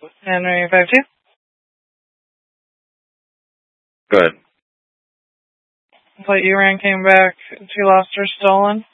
Henry 52. Good. Plate you ran came back. She lost or stolen.